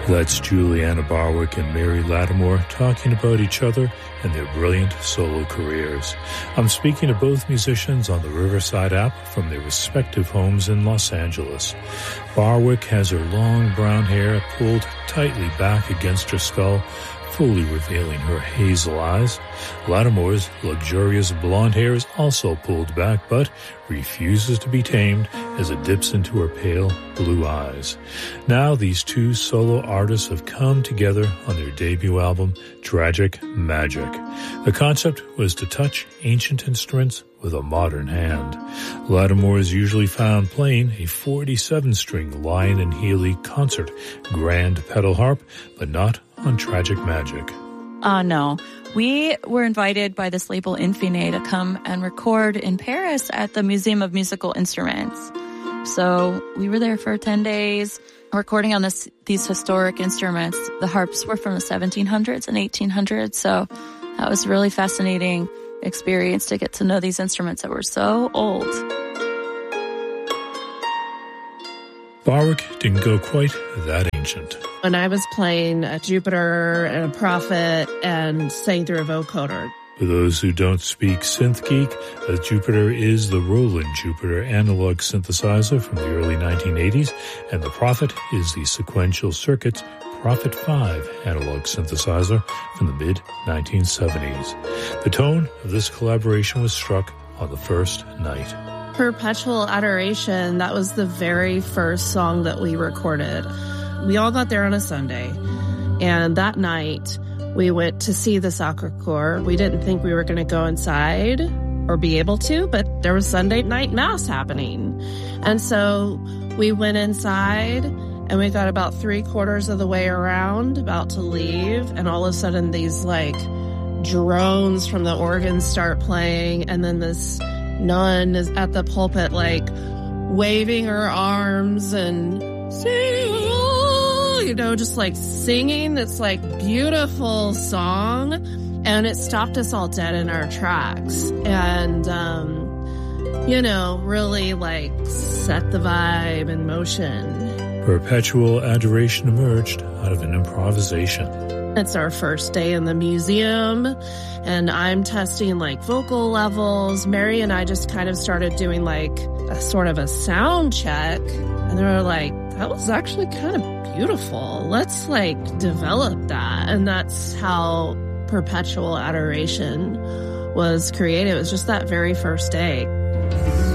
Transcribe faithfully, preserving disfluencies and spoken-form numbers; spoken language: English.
That's Juliana Barwick and Mary Lattimore talking about each other and their brilliant solo careers. I'm speaking to both musicians on the Riverside app from their respective homes in Los Angeles. Barwick has her long brown hair pulled tightly back against her skull, fully revealing her hazel eyes. Lattimore's luxurious blonde hair is also pulled back, but refuses to be tamed as it dips into her pale blue eyes. Now these two solo artists have come together on their debut album, Tragic Magic. The concept was to touch ancient instruments with a modern hand. Lattimore is usually found playing a forty-seven string Lion and Healy concert grand pedal harp, but not on Tragic Magic. Uh, no. We were invited by this label Infine to come and record in Paris at the Museum of Musical Instruments. So we were there for ten days recording on this these historic instruments. The harps were from the seventeen hundreds and eighteen hundreds, so that was a really fascinating experience to get to know these instruments that were so old. Barwick didn't go quite that ancient. When I was playing a Jupiter and a Prophet and sang through a vocoder. For those who don't speak synth geek, a Jupiter is the Roland Jupiter analog synthesizer from the early nineteen eighties, and the Prophet is the Sequential Circuits Prophet five analog synthesizer from the mid nineteen seventies. The tone of this collaboration was struck on the first night. Perpetual Adoration, that was the very first song that we recorded. We all got there on a Sunday, and that night we went to see the Sacre Coeur. We didn't think we were going to go inside or be able to, but there was Sunday night mass happening. And so we went inside, and we got about three quarters of the way around, about to leave, and all of a sudden these like drones from the organs start playing, and then this nun is at the pulpit like waving her arms and sing, you know, just like singing this like beautiful song, and it stopped us all dead in our tracks and um you know really like set the vibe in motion. Perpetual Adoration emerged out of an improvisation. It's our first day in the museum, and I'm testing like vocal levels. Mary and I just kind of started doing like a sort of a sound check, and they were like, that was actually kind of beautiful. Let's like develop that. And that's how Perpetual Adoration was created. It was just that very first day.